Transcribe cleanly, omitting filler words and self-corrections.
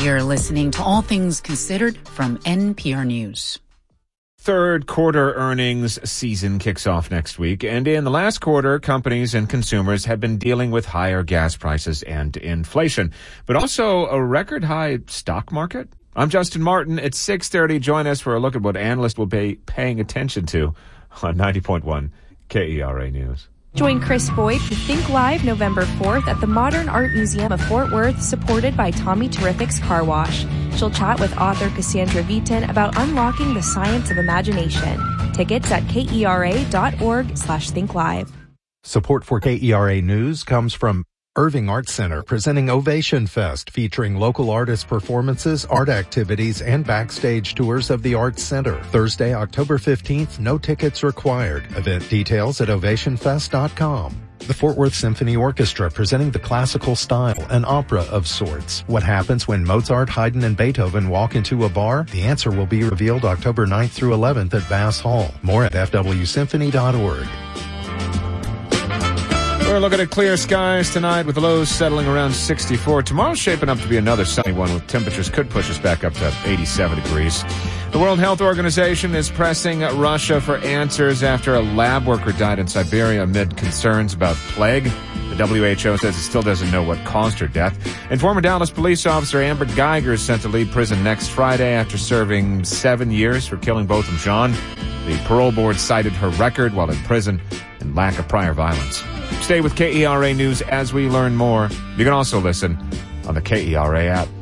You're listening to All Things Considered from NPR News. Third quarter earnings season kicks off next week, and in the last quarter, companies and consumers have been dealing with higher gas prices and inflation, but also a record high stock market. I'm Justin Martin. It's 6:30. Join us for a look at what analysts will be paying attention to on 90.1 KERA News. Join Chris Boyd for Think Live November 4th at the Modern Art Museum of Fort Worth, supported by Tommy Terrific's Car Wash. She'll chat with author Cassandra Vitin about unlocking the science of imagination. Tickets at kera.org/thinkllive. Support for KERA News comes from Irving Arts Center, presenting Ovation Fest, featuring local artist performances, art activities, and backstage tours of the Arts Center. Thursday, October 15th, no tickets required. Event details at ovationfest.com. The Fort Worth Symphony Orchestra, presenting the classical style, an opera of sorts. What happens when Mozart, Haydn, and Beethoven walk into a bar? The answer will be revealed October 9th through 11th at Bass Hall. More at fwsymphony.org. We're looking at clear skies tonight with the lows settling around 64. Tomorrow's shaping up to be another sunny one, with temperatures could push us back up to 87 degrees. The World Health Organization is pressing Russia for answers after a lab worker died in Siberia amid concerns about plague. The WHO says it still doesn't know what caused her death. And former Dallas police officer Amber Geiger is sent to leave prison next Friday after serving 7 years for killing Botham Jean. The parole board cited her record while in prison and lack of prior violence. Stay with KERA News as we learn more. You can also listen on the KERA app.